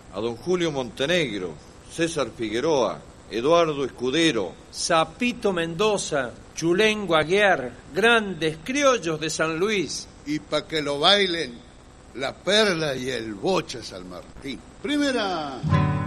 a don Julio Montenegro, César Figueroa, Eduardo Escudero, Zapito Mendoza, Chulengo Aguiar, grandes criollos de San Luis. Y para que lo bailen, la Perla y el Bocha San Martín. Primera.